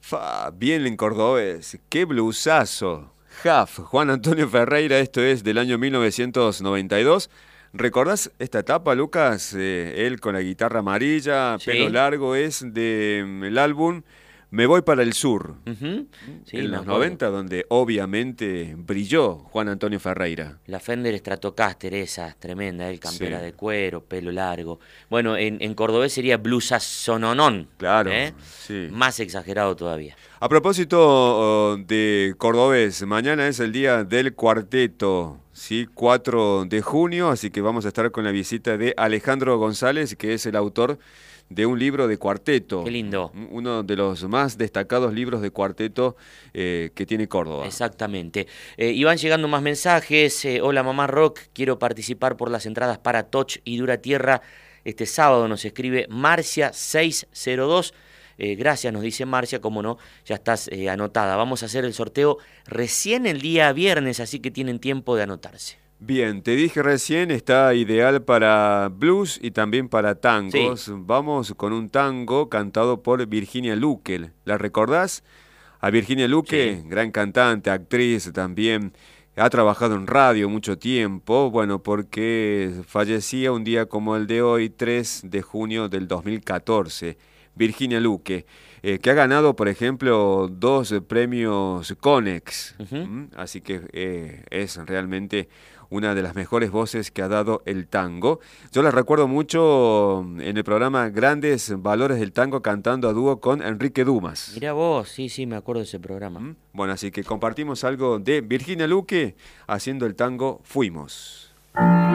Bien en cordobés, qué blusazo. Jaf, Juan Antonio Ferreira, esto es del año 1992. ¿Recordás esta etapa, Lucas? Él con la guitarra amarilla, pelo Sí, largo, es del álbum Me voy para el sur, ujú, sí, en me los acuerdo. 90, donde obviamente brilló Juan Antonio Ferreira. La Fender Stratocaster esa, tremenda, el campera Sí, de cuero, pelo largo. Bueno, en cordobés sería blusasononón, claro, ¿eh? sí. Más exagerado todavía. A propósito de cordobés, mañana es el día del cuarteto, ¿sí? 4 de junio, así que vamos a estar con la visita de Alejandro González, que es el autor de un libro de Qué cuarteto, lindo. uno de los más destacados libros de cuarteto que tiene Córdoba. Exactamente. Y van llegando más mensajes. Hola mamá Rock, quiero participar por las entradas para Toch y Dura Tierra. Este sábado nos escribe Marcia 602. Gracias, nos dice Marcia, como no, ya estás anotada. Vamos a hacer el sorteo recién el día viernes, así que tienen tiempo de anotarse. Bien, te dije recién, está ideal para blues y también para Sí, tangos. Vamos con un tango cantado por Virginia Luque. ¿La recordás? A Virginia sí. Luque, gran cantante, actriz también, ha trabajado en radio mucho tiempo, bueno, porque fallecía un día como el de hoy, 3 de junio del 2014. Virginia Luque, que ha ganado, por ejemplo, 2 premios Conex. Ujú. Así que es realmente una de las mejores voces que ha dado el tango. Yo la recuerdo mucho en el programa Grandes Valores del Tango cantando a dúo con Enrique Dumas. Mirá vos, sí, sí, me acuerdo de ese programa. Bueno, así que compartimos algo de Virginia Luque haciendo el tango Fuimos.